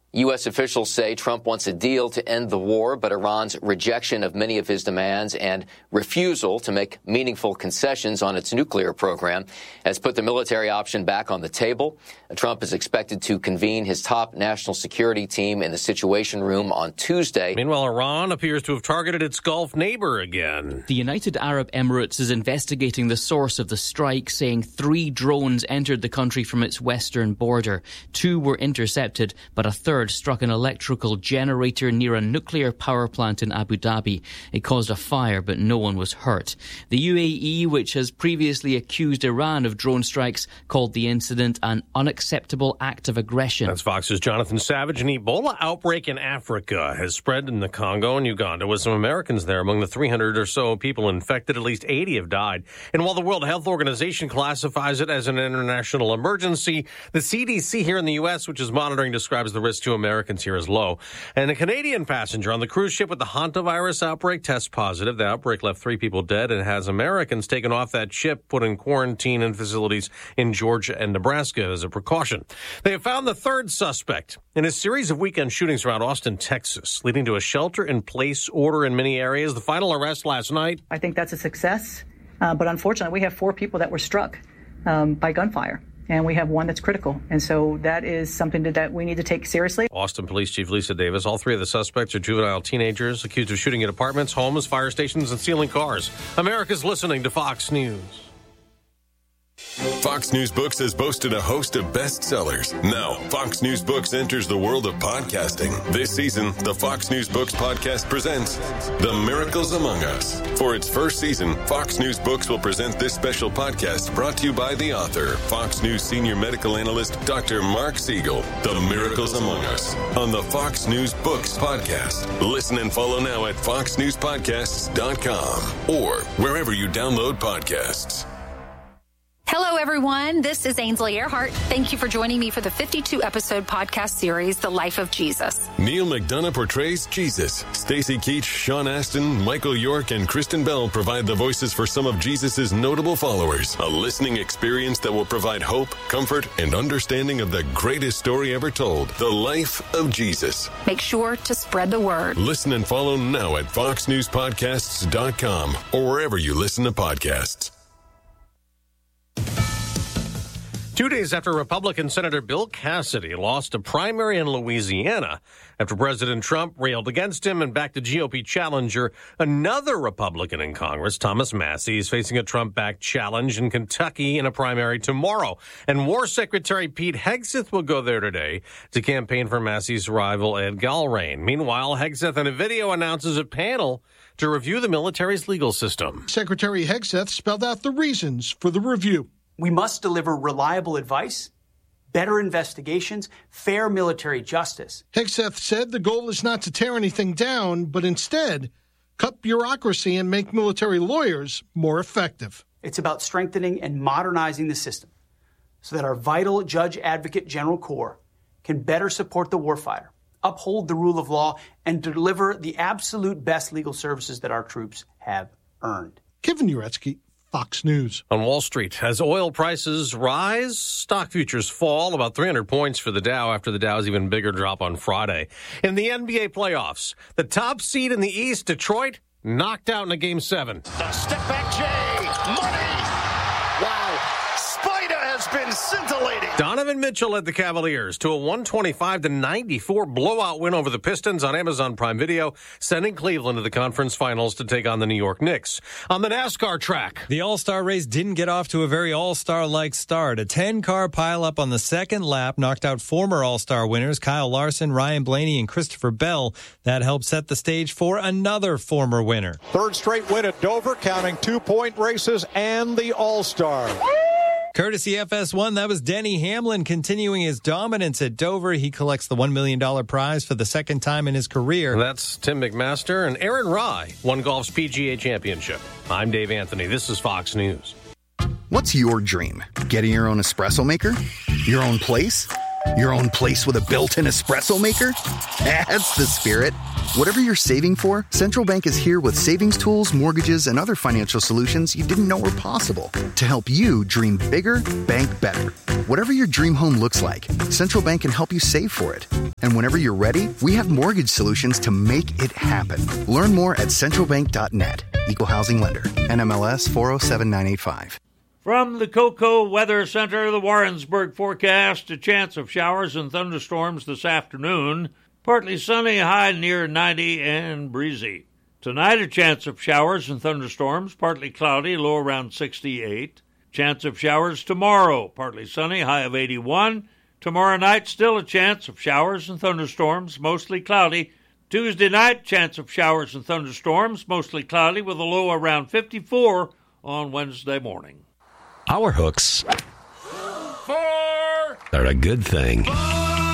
U.S. officials say Trump wants a deal to end the war, but Iran's rejection of many of his demands and refusal to make meaningful concessions on its nuclear program has put the military option back on the table. Trump is expected to convene his top national security team in the Situation Room on Tuesday. Meanwhile, Iran appears to have targeted its Gulf neighbor again. The United Arab Emirates is investigating the source of the strike, saying 3 drones entered the country from its western border. 2 were intercepted, but a third struck an electrical generator near a nuclear power plant in Abu Dhabi. It caused a fire, but no one was hurt. The UAE, which has previously accused Iran of drone strikes, called the incident an unacceptable act of aggression. That's Fox's Jonathan Savage. An Ebola outbreak in Africa has spread in the Congo and Uganda, with some Americans there. Among the 300 or so people infected, at least 80 have died. And while the World Health Organization classifies it as an international emergency, the CDC here in the U.S., which is monitoring, describes the risk to Americans here as low. And a Canadian passenger on the cruise ship with the hantavirus outbreak tests positive. The outbreak left 3 people dead and has Americans taken off that ship, put in quarantine in facilities in Georgia and Nebraska as a precaution. They have found the 3rd suspect in a series of weekend shootings around Austin, Texas, leading to a shelter-in-place order in many areas. The final arrest last night. I think that's a success, but unfortunately we have 4 people that were struck by gunfire. And we have 1 that's critical. And so that is something that we need to take seriously. Austin Police Chief Lisa Davis. All 3 of the suspects are juvenile teenagers accused of shooting at apartments, homes, fire stations, and stealing cars. America's listening to Fox News. Fox News Books has boasted a host of bestsellers. Now, Fox News Books enters the world of podcasting. This season, the Fox News Books podcast presents The Miracles Among Us. For its first season, Fox News Books will present this special podcast brought to you by the author, Fox News senior medical analyst, Dr. Mark Siegel. The Miracles Among Us on the Fox News Books podcast. Listen and follow now at foxnewspodcasts.com or wherever you download podcasts. Hello, everyone. This is Ainsley Earhart. Thank you for joining me for the 52-episode podcast series, The Life of Jesus. Neil McDonough portrays Jesus. Stacey Keach, Sean Astin, Michael York, and Kristen Bell provide the voices for some of Jesus' notable followers. A listening experience that will provide hope, comfort, and understanding of the greatest story ever told, The Life of Jesus. Make sure to spread the word. Listen and follow now at foxnewspodcasts.com or wherever you listen to podcasts. 2 days after Republican Senator Bill Cassidy lost a primary in Louisiana after President Trump railed against him and backed the GOP challenger, another Republican in Congress, Thomas Massie, is facing a Trump-backed challenge in Kentucky in a primary tomorrow. And War Secretary Pete Hegseth will go there today to campaign for Massie's rival Ed Galbraith. Meanwhile, Hegseth in a video announces a panel to review the military's legal system. Secretary Hegseth spelled out the reasons for the review. We must deliver reliable advice, better investigations, fair military justice. Hegseth said the goal is not to tear anything down, but instead cut bureaucracy and make military lawyers more effective. It's about strengthening and modernizing the system so that our vital Judge Advocate General Corps can better support the warfighter, uphold the rule of law, and deliver the absolute best legal services that our troops have earned. Kevin Uretsky, Fox News. On Wall Street, as oil prices rise, stock futures fall about 300 points for the Dow after the Dow's even bigger drop on Friday. In the NBA playoffs, the top seed in the East, Detroit, knocked out in a Game 7. The step back, Jay. Money. Wow. Spider has been scintillating. Donovan Mitchell led the Cavaliers to a 125-94 blowout win over the Pistons on Amazon Prime Video, sending Cleveland to the conference finals to take on the New York Knicks. On the NASCAR track, the All-Star race didn't get off to a very All-Star-like start. A 10-car pileup on the second lap knocked out former All-Star winners Kyle Larson, Ryan Blaney, and Christopher Bell. That helped set the stage for another former winner. 3rd straight win at Dover, counting 2-point races and the All-Star. Courtesy FS1, that was Denny Hamlin continuing his dominance at Dover. He collects the $1 million prize for the second time in his career. That's Tim McMaster, and Aaron Rai won golf's PGA Championship. I'm Dave Anthony. This is Fox News. What's your dream? Getting your own espresso maker? Your own place? Your own place with a built-in espresso maker? That's the spirit. Whatever you're saving for, Central Bank is here with savings tools, mortgages, and other financial solutions you didn't know were possible to help you dream bigger, bank better. Whatever your dream home looks like, Central Bank can help you save for it. And whenever you're ready, we have mortgage solutions to make it happen. Learn more at centralbank.net. Equal housing lender. NMLS 407985. From the Cocoa Weather Center, the Warrensburg forecast, a chance of showers and thunderstorms this afternoon. Partly sunny, high near 90 and breezy. Tonight, a chance of showers and thunderstorms, partly cloudy, low around 68. Chance of showers tomorrow, partly sunny, high of 81. Tomorrow night, still a chance of showers and thunderstorms, mostly cloudy. Tuesday night, chance of showers and thunderstorms, mostly cloudy, with a low around 54 on Wednesday morning. Our hooks are a good thing.